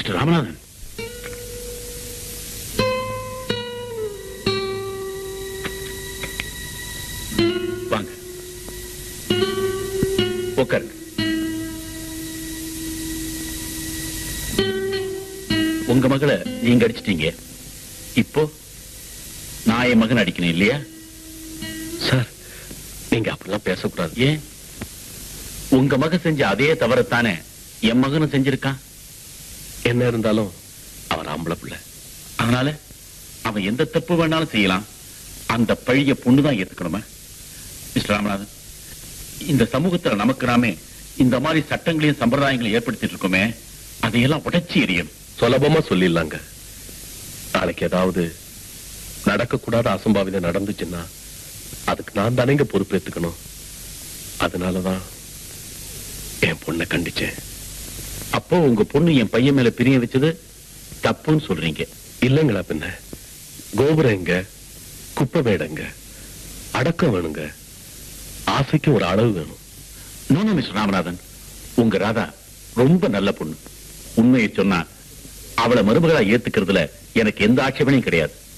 Mister Ramanathan, வாங்க உட்காருங்க. உங்க மகளை நீங்க அடிச்சிட்டீங்க, இப்போ நான் என் மகன் அடிக்கணும் இல்லையா? சார், நீங்க அப்படிலாம் பேசக்கூடாது. ஏன்? உங்க மகன் செஞ்ச அதே தவறத்தானே என் மகனும் செஞ்சிருக்கான். என்ன இருந்தாலும் அவர் ஆம்பளை பிள்ளை. அதனால அவன் எந்த தப்பு வேணாலும் செய்யலாம், அந்த பழிய பொண்ணுதான் ஏத்துக்கணுமா? மிஸ்டர் ராமநாதன், இந்த சமூகத்துல நமக்கு நாமே இந்த மாதிரி சட்டங்களையும் சம்பிரதாயங்களையும் ஏற்படுத்திட்டு இருக்கோமே, அதையெல்லாம் உடைச்சி எறியணும். சுலபமா சொல்லிடலாங்க. நாளைக்கு ஏதாவது நடக்கக்கூடாத அசம்பாவிதம் நடந்துச்சுன்னா அதுக்கு நான் தானேங்க பொறுப்பேற்றுக்கணும். அதனாலதான் என் பொண்ணை கண்டிச்சேன். அப்போ உங்க பொண்ணு என் பையன் மேல பிரிய வச்சது தப்புன்னு சொல்றீங்க இல்லங்களா? பின்ன கோபுரம் எங்க, குப்பை மேடங்க, அடக்கம் வேணுங்க, ஆசைக்கு ஒரு அளவு வேணும். நோ மிஸ்டர் ராமநாதன், உங்க ராதா ரொம்ப நல்ல பொண்ணு. உண்மையை சொன்னா அவளை மருமகளா ஏத்துக்கிறதுல எனக்கு எந்த ஆட்சேபனையும் கிடையாது.